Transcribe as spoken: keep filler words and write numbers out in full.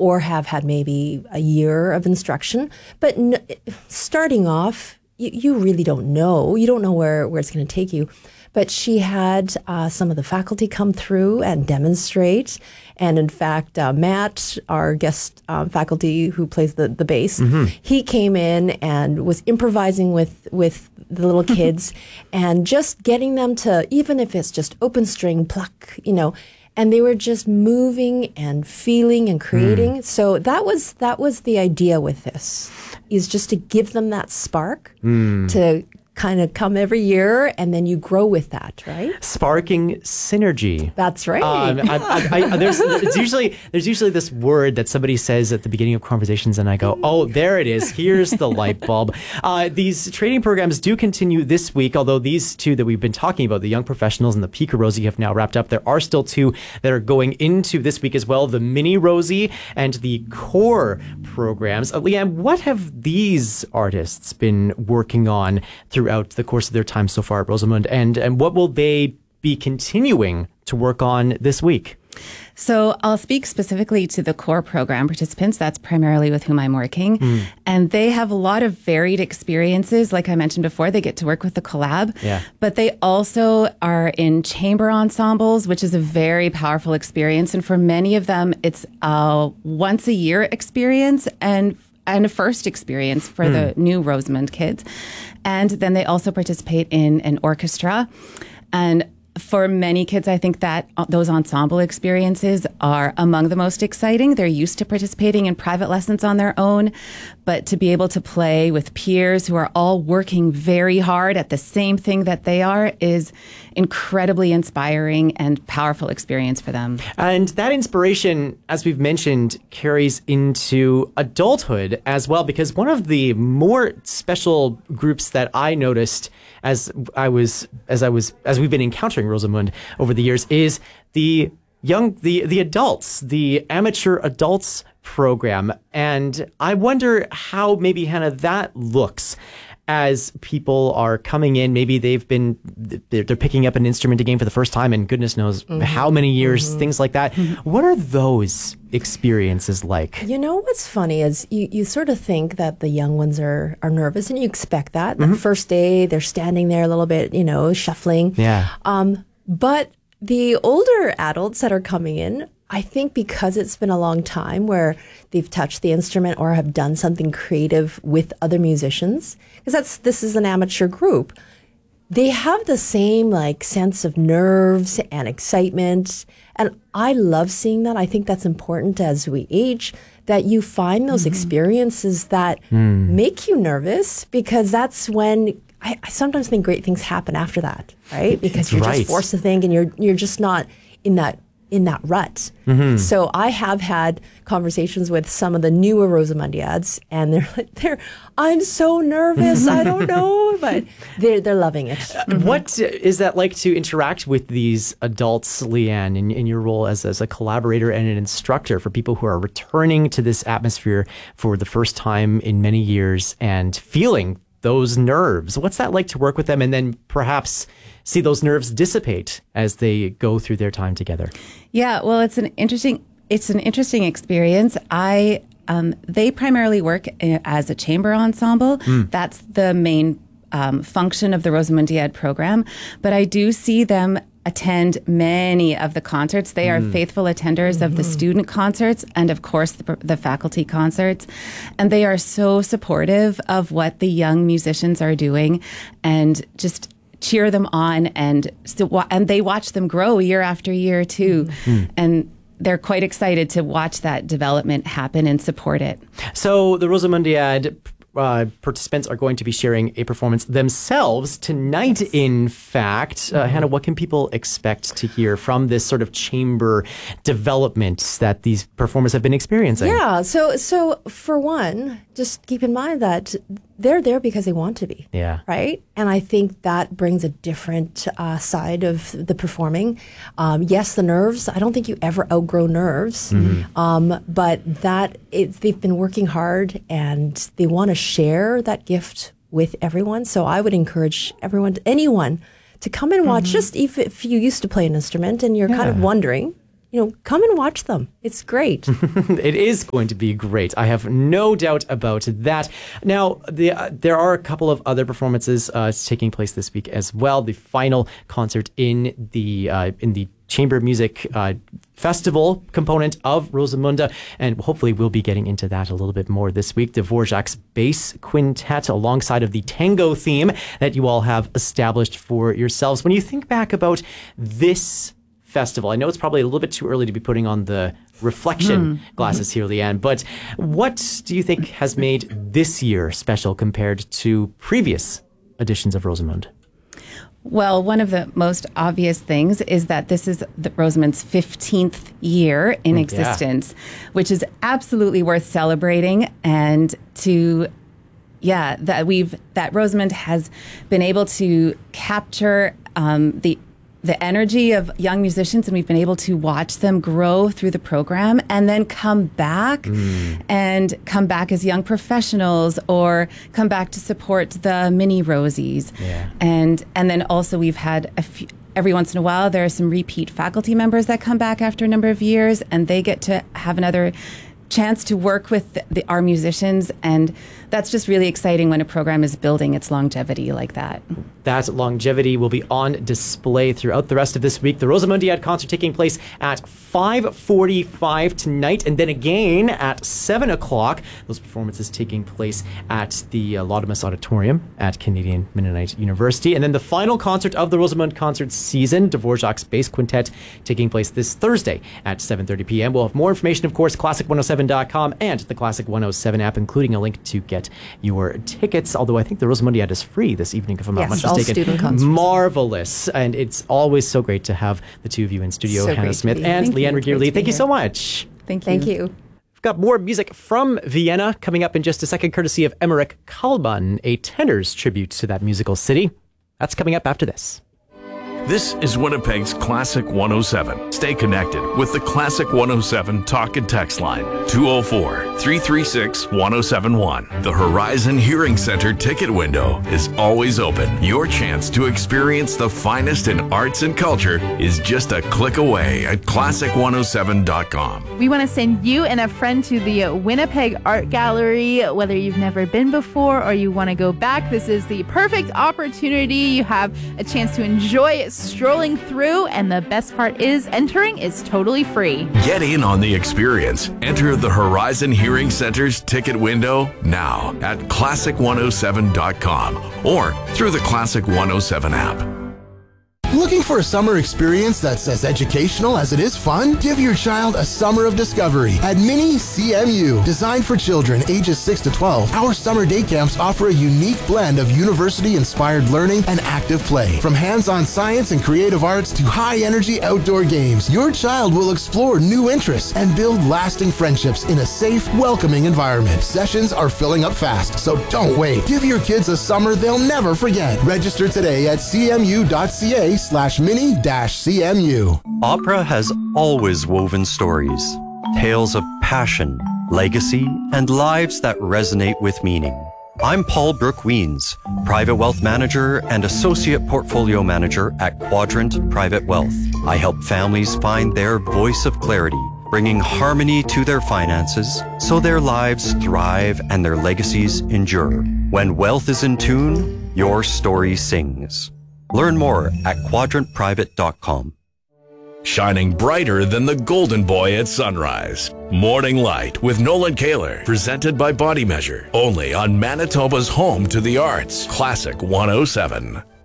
or have had maybe a year of instruction. But n- starting off, you, you really don't know. You don't know where, where it's going to take you. But she had uh, some of the faculty come through and demonstrate. And in fact, uh, Matt, our guest um, faculty who plays the, the bass, mm-hmm. he came in and was improvising with, with the little kids and just getting them to, even if it's just open string, pluck, you know, and they were just moving and feeling and creating. Mm. So that was that was the idea with this, is just to give them that spark mm. to kind of come every year, and then you grow with that, right? Sparking synergy. That's right. Um, I, I, I, there's, there's usually there's usually this word that somebody says at the beginning of conversations, and I go, "Oh, there it is. Here's the light bulb." Uh, these training programs do continue this week, although these two that we've been talking about, the Young Professionals and the Pika Rosie, have now wrapped up. There are still two that are going into this week as well: the Mini Rosie and the Core programs. Uh, Leanne, what have these artists been working on throughout the course of their time so far at Rosamond, and and what will they be continuing to work on this week? So I'll speak specifically to the core program participants. That's primarily with whom I'm working. Mm. And they have a lot of varied experiences. Like I mentioned before, they get to work with the collab. Yeah. But they also are in chamber ensembles, which is a very powerful experience. And for many of them, it's a once a year experience and and a first experience for mm. the new Rosamond kids. And then they also participate in an orchestra. And for many kids, I think that those ensemble experiences are among the most exciting. They're used to participating in private lessons on their own, but to be able to play with peers who are all working very hard at the same thing that they are is incredibly inspiring and powerful experience for them. And that inspiration, as we've mentioned, carries into adulthood as well, because one of the more special groups that I noticed as I was as I was as we've been encountering Rosamond over the years is the young the the adults, the amateur adults program. And I wonder how maybe, Hannah, that looks as people are coming in. Maybe they've been they're, they're picking up an instrument again for the first time in goodness knows mm-hmm. how many years, mm-hmm. things like that. Mm-hmm. What are those experiences like? You know, what's funny is you, you sort of think that the young ones are, are nervous, and you expect that. Mm-hmm. The first day, they're standing there a little bit, you know, shuffling. Yeah. Um, but the older adults that are coming in, I think because it's been a long time where they've touched the instrument or have done something creative with other musicians, because that's this is an amateur group, they have the same like sense of nerves and excitement. And I love seeing that. I think that's important as we age, that you find those mm-hmm. experiences that mm. make you nervous, because that's when I, I sometimes think great things happen after that, right? Because that's you're right. just forced to think, and you're you're just not in that in that rut. Mm-hmm. So I have had conversations with some of the newer Rosamundiads, and they're like, they're, I'm so nervous, I don't know, but they're, they're loving it. Mm-hmm. What is that like to interact with these adults, Leanne, in, in your role as, as a collaborator and an instructor for people who are returning to this atmosphere for the first time in many years and feeling those nerves? What's that like to work with them and then perhaps see those nerves dissipate as they go through their time together? Yeah, well, it's an interesting it's an interesting experience. I um, they primarily work as a chamber ensemble. Mm. That's the main um, function of the Rosamundiad program. But I do see them attend many of the concerts. They are mm. faithful attenders mm-hmm. of the student concerts and, of course, the, the faculty concerts. And they are so supportive of what the young musicians are doing and just cheer them on. And so, and they watch them grow year after year, too. Mm. And they're quite excited to watch that development happen and support it. So the Rosamundiad Uh, participants are going to be sharing a performance themselves tonight, in fact. Uh, Hannah, what can people expect to hear from this sort of chamber development that these performers have been experiencing? Yeah, so so for one, just keep in mind that they're there because they want to be. Yeah. Right? And I think that brings a different uh, side of the performing. Um, yes, the nerves. I don't think you ever outgrow nerves. Mm-hmm. Um, but that it's, they've been working hard and they want to share that gift with everyone. So I would encourage everyone, anyone, to come and watch. Mm-hmm. Just if, if you used to play an instrument and you're yeah. kind of wondering, you know, come and watch them. It's great. It is going to be great. I have no doubt about that. Now, the, uh, there are a couple of other performances uh, taking place this week as well. The final concert in the uh, in the chamber music uh, festival component of Rosamunda, and hopefully we'll be getting into that a little bit more this week. Dvorak's Bass Quintet alongside of the tango theme that you all have established for yourselves. When you think back about this festival, I know it's probably a little bit too early to be putting on the reflection mm. glasses here, Leanne, but what do you think has made this year special compared to previous editions of Rosamund? Well, one of the most obvious things is that this is the Rosamund's fifteenth year in mm, existence, yeah. which is absolutely worth celebrating. And to, yeah, that we've, that Rosamund has been able to capture um, the the energy of young musicians, and we've been able to watch them grow through the program and then come back mm. and come back as young professionals or come back to support the mini Rosies. Yeah. And and then also we've had a few, every once in a while there are some repeat faculty members that come back after a number of years, and they get to have another chance to work with the, the, our musicians, and that's just really exciting when a program is building its longevity like that. That longevity will be on display throughout the rest of this week. The Rosamundiad concert taking place at five forty-five tonight, and then again at seven o'clock. Those performances taking place at the uh, Laudamus Auditorium at Canadian Mennonite University. And then the final concert of the Rosamund concert season, Dvorak's Bass Quintet, taking place this Thursday at seven thirty p.m. We'll have more information, of course, classic one oh seven dot com and the Classic one oh seven app, including a link to get your tickets. Although I think the Rosamundiad is free this evening, if I'm yes, not much all mistaken. Student concerts. Marvelous. And it's always so great to have the two of you in studio, so Hannah Smith and Thank Leanne Regeer-Lee. Thank you here. so much. Thank you. Thank you. We've got more music from Vienna coming up in just a second, courtesy of Emmerich Kalman, a tenor's tribute to that musical city. That's coming up after this. This is Winnipeg's Classic one oh seven. Stay connected with the Classic one oh seven talk and text line, two oh four, three three six, one oh seven one. The Horizon Hearing Center ticket window is always open. Your chance to experience the finest in arts and culture is just a click away at classic one oh seven dot com. We want to send you and a friend to the Winnipeg Art Gallery. Whether you've never been before or you want to go back, this is the perfect opportunity. You have a chance to enjoy strolling through, and the best part is entering is totally free. Get in on the experience. Enter the Horizon Hearing Center's ticket window now at classic one oh seven dot com or through the Classic one oh seven app. Looking for a summer experience that's as educational as it is fun? Give your child a summer of discovery at Mini C M U. Designed for children ages six to twelve, our summer day camps offer a unique blend of university-inspired learning and active play. From hands-on science and creative arts to high-energy outdoor games, your child will explore new interests and build lasting friendships in a safe, welcoming environment. Sessions are filling up fast, so don't wait. Give your kids a summer they'll never forget. Register today at c m u dot c a slash mini dash C M U. Opera has always woven stories, tales of passion, legacy, and lives that resonate with meaning. I'm Paul Brooke-Weens, Private Wealth Manager and Associate Portfolio Manager at Quadrant Private Wealth. I help families find their voice of clarity, bringing harmony to their finances so their lives thrive and their legacies endure. When wealth is in tune, your story sings. Learn more at quadrant private dot com. Shining brighter than the golden boy at sunrise. Morning Light with Nolan Kaler, presented by Body Measure, only on Manitoba's home to the arts, Classic one oh seven.